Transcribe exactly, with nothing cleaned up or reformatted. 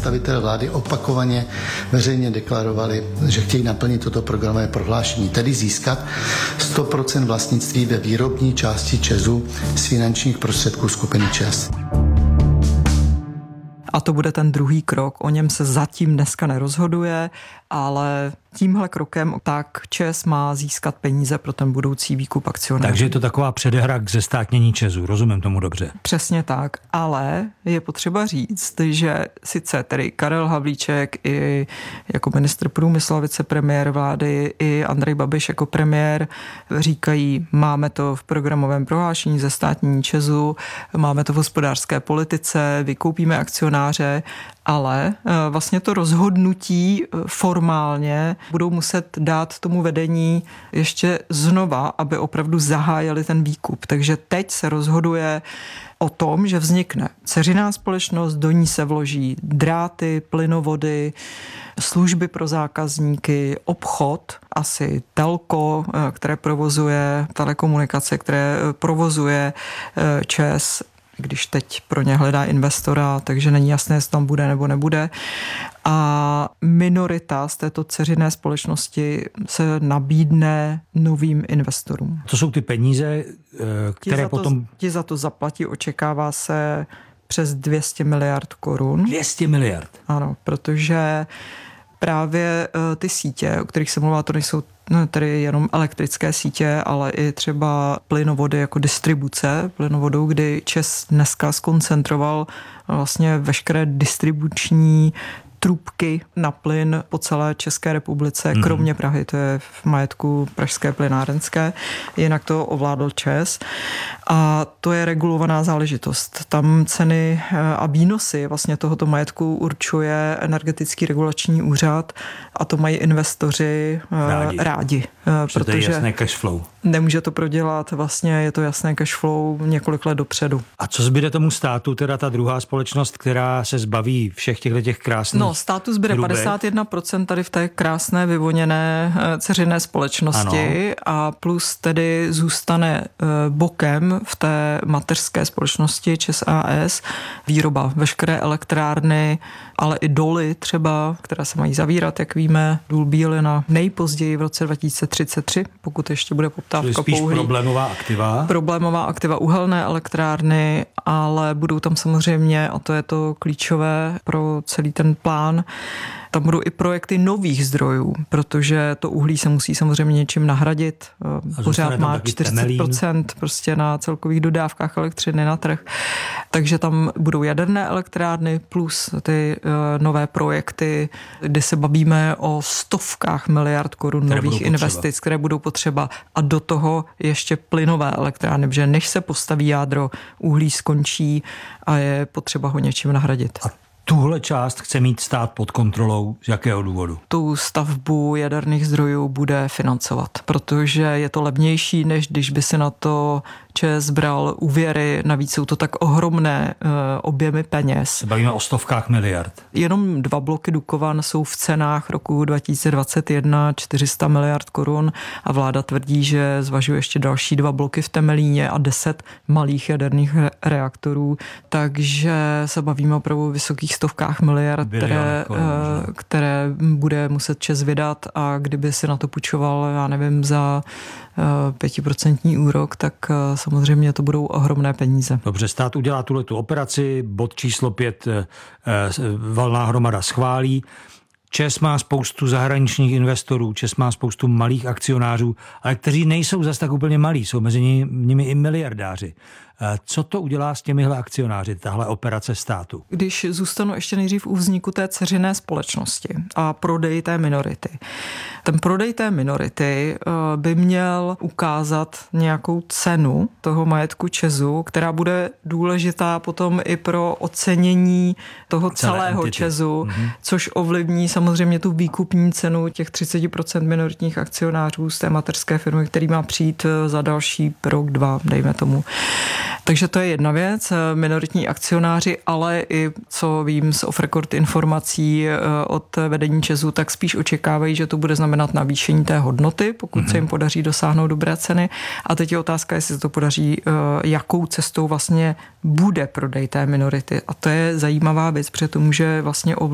představitelé vlády opakovaně veřejně deklarovali, že chtějí naplnit toto programové prohlášení, tedy získat sto procent vlastnictví ve výrobní části ČEZu z finančních prostředků skupiny ČEZ. A to bude ten druhý krok. O něm se zatím dneska nerozhoduje, ale tímhle krokem tak ČEZ má získat peníze pro ten budoucí výkup akcionářů. Takže je to taková předehra k zestátnění ČEZu, rozumím tomu dobře. Přesně tak, ale je potřeba říct, že sice tedy Karel Havlíček i jako ministr průmyslu a vicepremiér vlády i Andrej Babiš jako premiér říkají, máme to v programovém prohlášení zestátnění ČEZu, máme to v hospodářské politice, vykoupíme akcionáře, ale vlastně to rozhodnutí formálně budou muset dát tomu vedení ještě znova, aby opravdu zahájili ten výkup. Takže teď se rozhoduje o tom, že vznikne dceřiná společnost, do ní se vloží dráty, plynovody, služby pro zákazníky, obchod, asi telko, které provozuje, telekomunikace, které provozuje ČEZ, když teď pro ně hledá investora, takže není jasné, jestli tam bude nebo nebude. A minorita z této dceřiné společnosti se nabídne novým investorům. To jsou ty peníze, které ti za to, potom... Ti za to zaplatí, očekává se přes dvě stě miliard korun. dvě stě miliard? Ano, protože právě ty sítě, o kterých se mluvá, to nejsou no, tedy jenom elektrické sítě, ale i třeba plynovody jako distribuce plynovodů, kdy ČEZ dneska zkoncentroval vlastně veškeré distribuční trubky na plyn po celé České republice, mm. kromě Prahy, to je v majetku Pražské plynárenské, jinak to ovládl ČEZ. A to je regulovaná záležitost. Tam ceny a výnosy vlastně tohoto majetku určuje Energetický regulační úřad a to mají investoři rádi, rádi protože to je jasné cash flow. Nemůže to prodělat, vlastně je to jasné cash flow několik let dopředu. A co zbyde tomu státu, teda ta druhá společnost, která se zbaví všech těchto těch krásných... No, státu zbyde hrubek. padesát jedna procent tady v té krásné vyvoněné dceřiné společnosti, ano. A plus tedy zůstane bokem v té mateřské společnosti ČEZ a es výroba, veškeré elektrárny, ale i doly třeba, které se mají zavírat, jak víme, důl Bílina nejpozději v roce dva tisíce třicet tři, pokud ještě bude poptávka spíš pouhlí. problémová aktiva. Problémová aktiva uhelné elektrárny, ale budou tam samozřejmě, a to je to klíčové pro celý ten plán, tam budou i projekty nových zdrojů, protože to uhlí se musí samozřejmě něčím nahradit. Pořád má čtyřicet procent prostě na celkových dodávkách elektřiny na trh. Takže tam budou jaderné elektrárny plus ty uh, nové projekty, kde se bavíme o stovkách miliard korun které nových investic, které budou potřeba. A do toho ještě plynové elektrárny, protože než se postaví jádro, uhlí skončí a je potřeba ho něčím nahradit. A tuhle část chce mít stát pod kontrolou z jakého důvodu? Tu stavbu jaderných zdrojů bude financovat, protože je to levnější, než když by si na to ČEZ bral úvěry, navíc jsou to tak ohromné uh, objemy peněz. Se bavíme o stovkách miliard. Jenom dva bloky Dukovan jsou v cenách roku dva tisíce dvacet jedna čtyři sta miliard korun a vláda tvrdí, že zvažuje ještě další dva bloky v Temelíně a deset malých jaderných re- reaktorů, takže se bavíme opravdu o vysokých stovkách miliard, které, korun, uh, které bude muset ČEZ vydat a kdyby si na to půjčoval, já nevím, za pětiprocentní úrok, tak samozřejmě to budou ohromné peníze. Dobře, stát udělá tuhletu operaci, bod číslo pět valná hromada schválí. ČEZ má spoustu zahraničních investorů, ČEZ má spoustu malých akcionářů, ale kteří nejsou zas tak úplně malí, jsou mezi nimi i miliardáři. Co to udělá s těmihle akcionáři, tahle operace státu? Když zůstanu ještě nejdřív u vzniku té dceřiné společnosti a prodej té minority. Ten prodej té minority by měl ukázat nějakou cenu toho majetku ČEZu, která bude důležitá potom i pro ocenění toho celé celého entity. ČEZu, mm-hmm. což ovlivní samozřejmě tu výkupní cenu těch třicet procent minoritních akcionářů z té mateřské firmy, který má přijít za další rok, dva, dejme tomu. Takže to je jedna věc, minoritní akcionáři, ale i co vím z off-record informací od vedení ČEZu, tak spíš očekávají, že to bude znamenat navýšení té hodnoty, pokud mm-hmm. se jim podaří dosáhnout dobré ceny. A teď je otázka, jestli se to podaří, jakou cestou vlastně bude prodej té minority. A to je zajímavá věc, protože to může vlastně